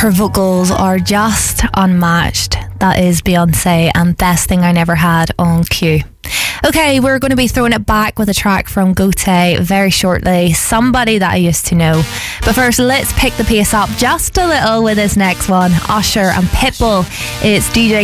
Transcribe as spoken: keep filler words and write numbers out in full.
Her vocals are just unmatched. That is Beyonce and Best Thing I Never Had on Q. Okay, we're going to be throwing it back with a track from Gotye very shortly. Somebody that I used to know. But first, let's pick the pace up just a little with this next one. Usher and Pitbull. It's D J